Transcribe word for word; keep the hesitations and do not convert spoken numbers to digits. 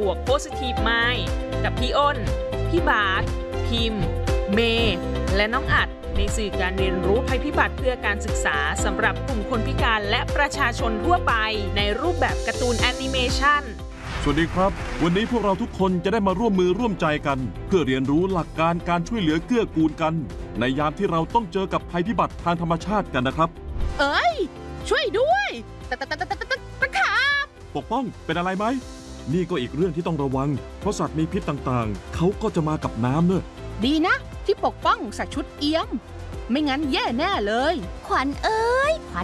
วก Positive Mind กับพี่อ้น พี่บาสพิมพ์ เมย์และน้องอัดในสื่อการเรียนรู้ภัยพิบัติเพื่อการศึกษาสำหรับกลุ่มคนพิการและประชาชนทั่วไปในรูปแบบการ์ตูนแอนิเมชันสวัสดีครับวันนี้พวกเราทุกคนจะได้มาร่วมมือร่วมใจกันเพื่อเรียนรู้หลักการการช่วยเหลือเกื้อกูลกันในยามที่เราต้องเจอกับภัยพิบัติทางธรรมชาติกันนะครับเอ้ยช่วยด้วยตะตะตะตะตะตะตะขาบปกป้องเป็นอะไรไหมนี่ก็อีกเรื่องที่ต้องระวังเพราะสัตว์มีพิษต่างๆเขาก็จะมากับน้ำเนอะดีนะที่ปกป้องใส่ชุดเอี้ยมไม่งั้นแย่แน่เลยขวัญเอ้ยขวัญ